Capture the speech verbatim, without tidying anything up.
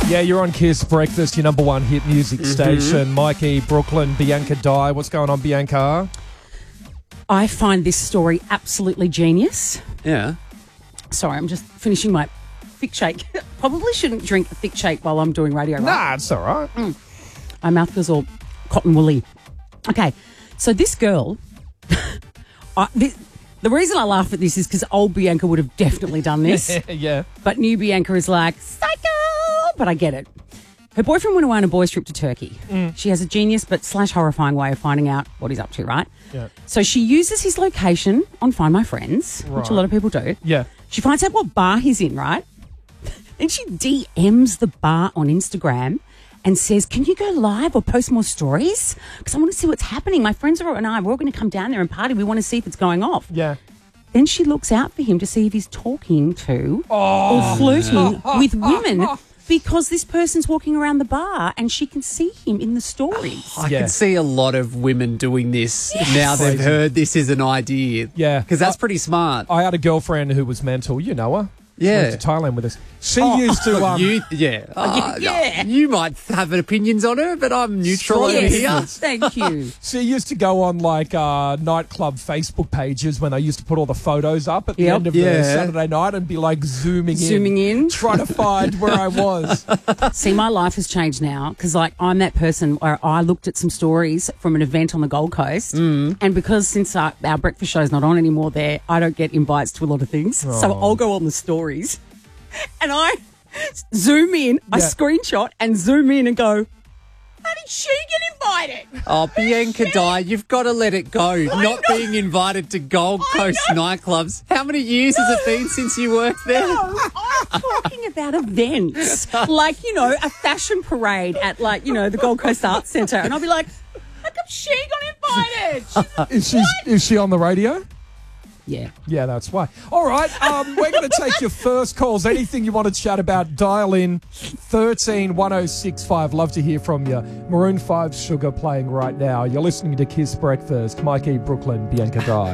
Yeah, you're on Kiss Breakfast, your number one hit music Mm-hmm. station. Mikey, Brooklyn, Bianca Dye. What's going on, Bianca? I find this story absolutely genius. Yeah. Sorry, I'm just finishing my thick shake. Probably shouldn't drink a thick shake while I'm doing radio, right? Nah, it's all right. Mm. My mouth feels all cotton woolly. Okay, so this girl, I, this, the reason I laugh at this is because old Bianca would have definitely done this. Yeah. But new Bianca is like, psycho! But I get it. Her boyfriend went away on a boys' trip to Turkey. Mm. She has a genius but slash horrifying way of finding out what he's up to, right? Yeah. So she uses his location on Find My Friends, which Right. a lot of people do. Yeah. She finds out what bar he's in, right? Then she D Ms the bar on Instagram and says, can you go live or post more stories? Because I want to see what's happening. My friends are, and I, we're all going to come down there and party. We want to see if it's going off. Yeah. Then she looks out for him to see if he's talking to Oh. or flirting with women because this person's walking around the bar and she can see him in the stories. I Yeah. can see a lot of women doing this now they've Crazy. heard this is an idea. Yeah. Because that's I- pretty smart. I had a girlfriend who was mental. You know her. She Yeah. went to Thailand with us. She Oh, used to... Um, you, yeah. Oh, yeah. no. You might have opinions on her, but I'm neutral over Yes. here. Thank you. She used to go on like uh, nightclub Facebook pages when they used to put all the photos up at the Yep. end of Yeah. the Saturday night and be like zooming in. Zooming in. Trying to find where I was. See, my life has changed now because, like, I'm that person where I looked at some stories from an event on the Gold Coast, Mm. and because since our, our breakfast show's not on anymore, there I don't get invites to a lot of things, so Oh. I'll go on the stories, and I zoom in, I Yeah. screenshot and zoom in and go, how did she get invited? Oh, Bianca Dye, you've got to let it go. Not being invited to Gold Coast nightclubs. How many years has it been since you worked there? No, I'm talking about events, like, you know, a fashion parade at, like, you know, the Gold Coast Arts Centre, and I'll be like, how come she got invited? She's Is she, is she on the radio? yeah. Yeah, that's why. All right, um, we're going to take your first calls. Anything you want to chat about, dial in thirteen one oh six five. Love to hear from you. Maroon five Sugar playing right now. You're listening to Kiss Breakfast. Mikey, Brooklyn, Bianca Dye.